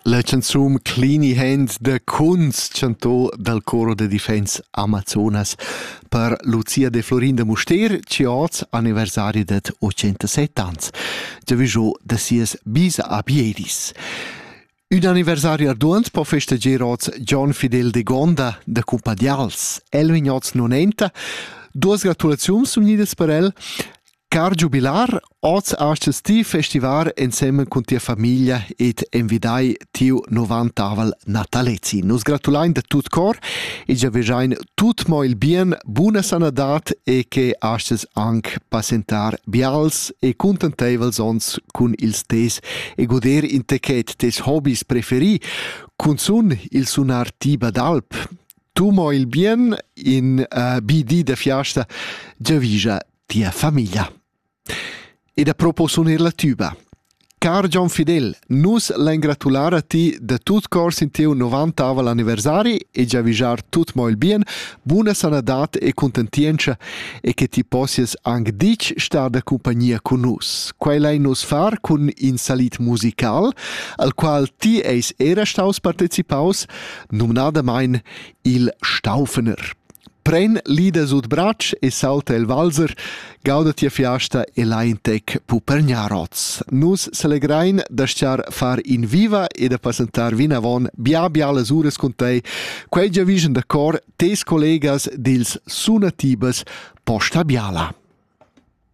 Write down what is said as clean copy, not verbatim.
La canzun Clini Hand de Kunz, cantò dal coro de difens Amazonas per Lucia de Florin de Muster, ci oz anniversari det 87 ans. Già viso de sies bis a biedis. Un anniversari arduant po festeger oz John Fidel de Gonda de Cumpadials. El vignoz 90. Duas gratulazions unidas per el. Car jubilar, oz astes ti festivar insieme con tia famiglia ed envidai tiu 90 tavel natalezi. Nus gratulain de tut cor e già vejain tut mo il bien, buona sanadat e che astes anc passentar bials e contentevels ons cun ils tes e goder in techet tes hobbies preferi, cun sun il sunar tiba d'alp. Tu mo il bien in bidi de fiasta già vija tia famiglia. Ed a proposonir la tuba. Car John Fidel, nus l'engratular a ti de tut cors in teu 90 avel anniversari e già vijar tut mo il bien, buona sanadat e contentienza e che ti possias anc dic star de compagnia con nus. Quai lei nus far cun in salit musical, al qual ti eis era staus partecipaus, nominada mein il Staufener. Pren lidas ut brac e salta el valzer, gauda tia fiasta e la intec pupergnaroz. Nus s'alegrain da star far in viva e da passentar vinavon biales ures con tei, quei già vision da cor tes collegas dils sunatibas posta biala.